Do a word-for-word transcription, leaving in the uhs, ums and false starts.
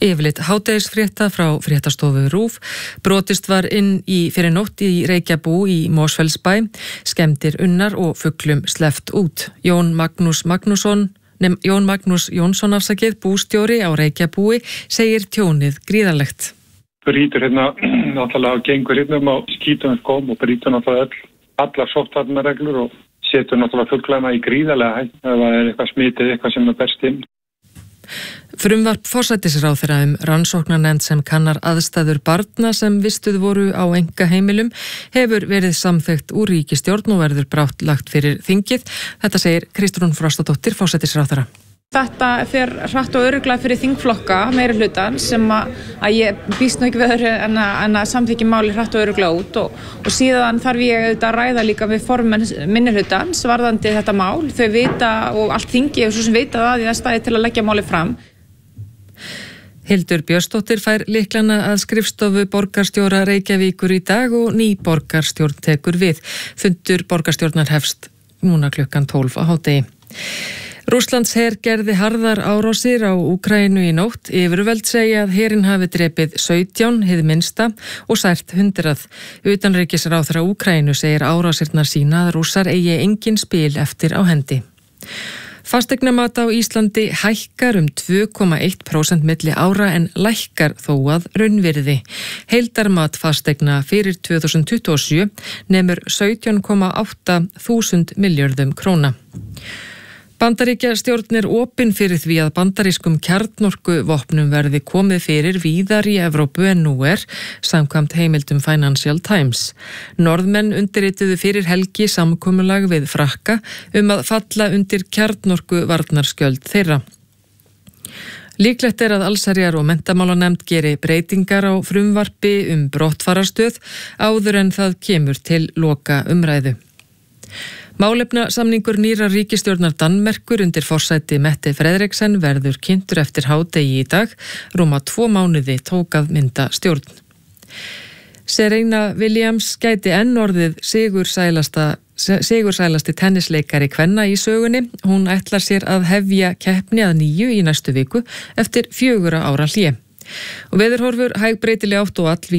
Yfirleitt hádegisfrétta frá fréttastofu RÚV. Brotist var inn í fyrir nótt í Reykjabú í Mosfellsbæ, skemmdir unnar og fuglum sleppt út. Jón Magnús Magnússon, nefn, Jón Magnús Jónsson afsakið, bústjóri á Reykjabúi, segir tjónið gríðarlegt. Brýtur hérna náttúrulega og gengur hérna á skítum skóm og brýtur náttúrulega öll, allar sóttvarnareglur og setur náttúrulega fuglana í gríðarlega hætt ef það er eitthvað smitið, eitthvað sem er best inn. Frumvarp forsætisráðherra um rannsóknarnefnd sem kannar aðstæður barna sem vistuð voru á einkaheimilum hefur verið samþykkt úr ríkisstjórn og verður brátt lagt fyrir þingið. Þetta segir Kristrún Frostadóttir, forsætisráðherra. Þetta fer hratt og örugglega fyrir þingflokka meiri hlutan sem að, að ég býst nú ekki við öðru en að, en að samþykja máli hratt og örugglega út og, og síðan þarf ég auðvitað að ræða líka við formenn minni hlutans varðandi þetta mál. Þau vita og allt þingi og svo sem vita það í það staði til að leggja máli fram. Hildur Björnsdóttir fær lyklana að skrifstofu borgarstjóra Reykjavíkur í dag og ný borgarstjórn tekur við. Fundur borgarstjórnar hefst núna klukkan tólf á hádegi. Rússlands her gerði harðar árásir á Úkraínu í nótt. Yfirvöld segja að herinn hafi drepið sautján hið minnsta og sært hundrað. Utanríkisráðherra Úkraínu segir árásirnar sína að Rússar eigi engin spil eftir á hendi. Fasteignamat á Íslandi hækkar um tvö komma eitt prósent milli ára en lækkar þó að raunvirði. Heildarmat fasteigna fyrir tvö þúsund tuttugu og sjö nemur sautján komma átta þúsund milljörðum króna. Bandaríkjastjórn er opin fyrir því að bandarískum kjarnorkuvopnum verði komið fyrir víðar í Evrópu en nú er, samkvæmt heimildum Financial Times. Norðmenn undirrituðu fyrir helgi samkomulag við Frakka um að falla undir kjarnorkuvarnarskjöld þeirra. Líklegt er að allsherjar- og menntamálanefnd geri breytingar á frumvarpi um brottfararstöð áður en það kemur til loka umræðu. Málefnasamningur nýrrar ríkisstjórnar Danmerkur undir forsæti Mette Frederiksen verður kynntur eftir hádegi í dag. Rúma tvo mánuði tók að mynda stjórn. Serena Williams gæti enn orðið sigursælasta, sigursælasti tennisleikari kvenna í sögunni. Hún ætlar sér að hefja keppni að nýju í næstu viku eftir fjögurra ára hlé. Og veðurhorfur hægbreytileg átt og all